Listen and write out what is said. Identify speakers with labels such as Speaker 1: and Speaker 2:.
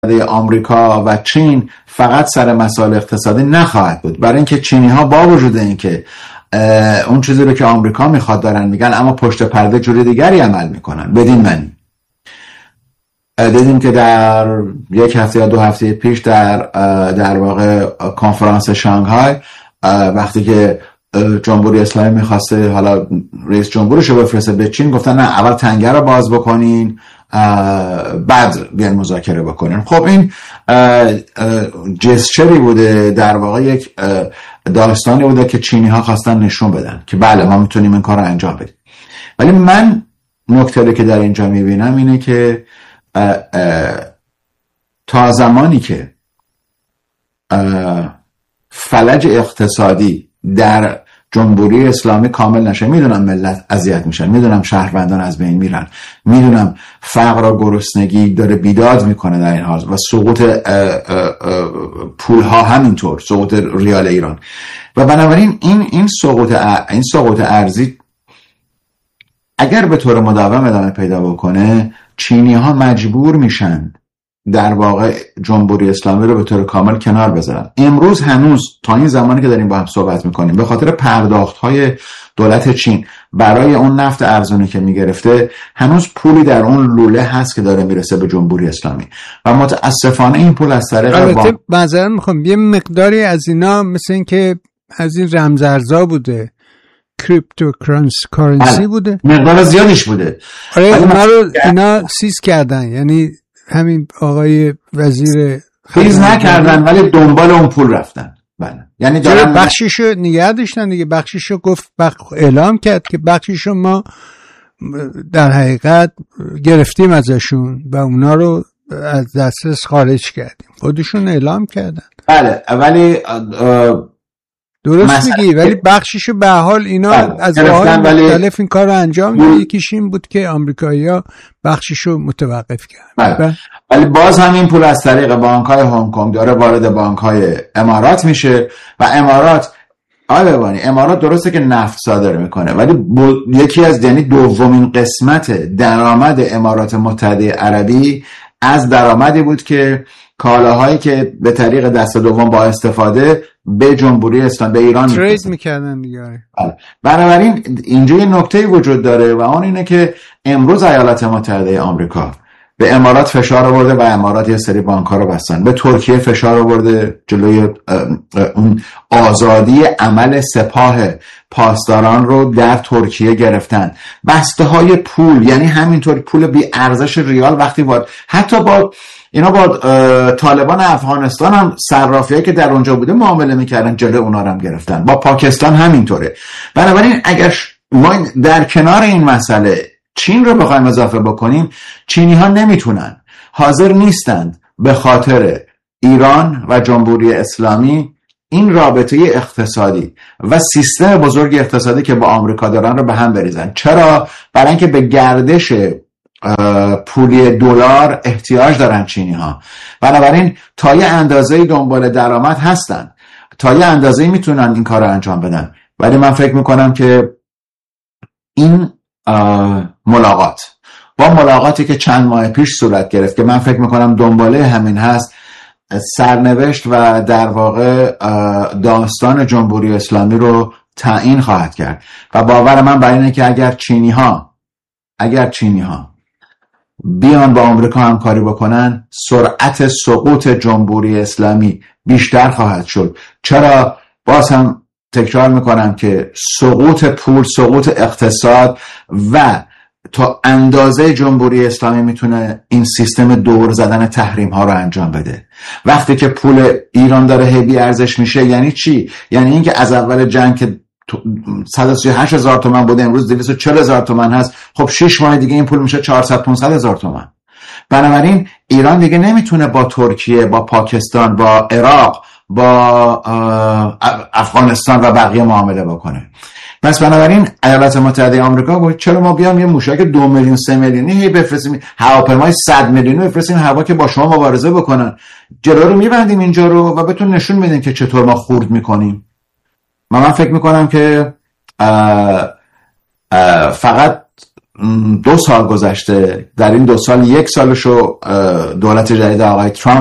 Speaker 1: آمریکا و چین فقط سر مسائل اقتصادی نخواهد بود، برای اینکه چینی ها با وجود اینکه اون چیزی رو که آمریکا میخواد دارن میگن، اما پشت پرده جوری دیگری عمل میکنن. بدین معنی دیدیم که در یک هفته یا 2 هفته پیش در واقع کنفرانس شانگهای، وقتی که جمهوری اسلامی میخواسته حالا رئیس جمهورش رو بفرسته به چین، گفتن نه اول تنگه رو باز بکنین بعد بیان مذاکره بکنین. خب این جسچری بوده، در واقع یک داستانی بوده که چینی ها خواستن نشون بدن که بله ما میتونیم این کار رو انجام بدیم. ولی من نکته که در اینجا میبینم اینه که تا زمانی که فلج اقتصادی در جمهوری اسلامی کامل نشه، میدونم ملت اذیت میشن، میدونم شهروندان از بین میرن، میدونم فقر و گرسنگی داره بیداد میکنه در این حال و سقوط پولها همینطور، سقوط ریال ایران، و بنابراین این سقوط ارزی اگر به طور مداوم ادامه پیدا بکنه، چینی ها مجبور میشن در واقع جمهوری اسلامی رو به طور کامل کنار بذارن. امروز هنوز تا این زمانی که داریم با هم صحبت میکنیم به خاطر پرداخت‌های دولت چین برای اون نفت ارزونی که میگرفته، هنوز پولی در اون لوله هست که داره میرسه به جمهوری اسلامی و متاسفانه این پول از طریق
Speaker 2: البته معذرت میخوام یه مقداری از اینا مثل این که از این رمزارزها بوده، کریپتو کارنسی بوده،
Speaker 1: مقدار زیادیش بوده.
Speaker 2: آره اونا رو اینا سیز کردن، یعنی همین آقای وزیر
Speaker 1: سیز نکردن ولی دنبال اون پول رفتن. بله یعنی دارن
Speaker 2: بخشیشو نگه داشتن دیگه، بخشیشو گفت اعلام کرد که بخشیشو ما در حقیقت گرفتیم ازشون و اونا رو از دسترس خارج کردیم، خودشون اعلام کردن.
Speaker 1: بله ولی
Speaker 2: درست میگی، ولی بخشیشو به حال اینا از راه‌های مختلف این کار رو انجام دادن. یکیش این بود که آمریکایی‌ها بخشیشو متوقف کردن،
Speaker 1: ولی باز هم این پول از طریق بانک‌های هنگ کنگ داره وارد بانک‌های امارات میشه و امارات درسته که نفت صادر میکنه، ولی یکی از دومین قسمت درآمد امارات متحده عربی از درآمدی بود که کالاهایی که به طریق دست دوم با استفاده به جمهوری اسلامی، به ایران
Speaker 2: ترید میکردن دیگه.
Speaker 1: بنابراین اینجا یه نکته وجود داره و اون اینه که امروز ایالات متحده آمریکا به امارات فشار آورده و امارات یه سری بانک‌ها رو بستن. به ترکیه فشار آورده جلوی اون آزادی عمل سپاه پاسداران رو در ترکیه گرفتن. بسته های پول، یعنی همینطور پول بی ارزش ریال وقتی حتی با طالبان افغانستان هم صرافیایی که در اونجا بوده معامله میکردن، جلوی اونا رو هم گرفتن. با پاکستان همینطوره. بنابراین اگر ما در کنار این مسئله چین رو بخوایم اضافه بکنیم، چینی ها نمیتونن، حاضر نیستند به خاطر ایران و جمهوری اسلامی این رابطه اقتصادی و سیستم بزرگ اقتصادی که با آمریکا دارن رو به هم بریزن. چرا؟ برای اینکه به گردش پولی دلار احتیاج دارن چینی ها. بنابراین تا یه اندازه‌ای دنبال درآمد هستن، تا یه اندازه‌ای میتونن این کار رو انجام بدن. ولی من فکر میکنم که این ملاقاتی که چند ماه پیش صورت گرفت که من فکر میکنم دنباله همین هست، سرنوشت و در واقع داستان جمهوری اسلامی رو تعیین خواهد کرد و باور من بر اینه که اگر چینی ها بیان با آمریکا همکاری بکنن، سرعت سقوط جمهوری اسلامی بیشتر خواهد شد. چرا؟ باز هم تکرار میکنم که سقوط پول، سقوط اقتصاد و تا اندازه جمهوری اسلامی میتونه این سیستم دور زدن تحریم ها رو انجام بده. وقتی که پول ایران داره هی ارزش میشه، یعنی چی؟ یعنی اینکه از اول جنگ که 138,000 تومان بوده امروز 240,000 تومان هست. خب 6 ماه دیگه این پول میشه 400-500,000 تومان. بنابراین ایران دیگه نمیتونه با ترکیه، با پاکستان، با عراق، با افغانستان و بقیه معامله بکنه. پس بنابراین ایالات متحده آمریکا گفت چرا ما بیام یه موشک 2 میلیون 3 میلیونی هی بفرستیم، هواپیمای 100 میلیونی بفرستیم هوا که با شما مبارزه بکنن، جلو رو میبندیم اینجا رو و بهتون نشون میدیم که چطور ما خورد میکنیم. من فکر میکنم که فقط 2 سال گذشته، در این 2 سال 1 سالشو دولت جدید آقای ترامپ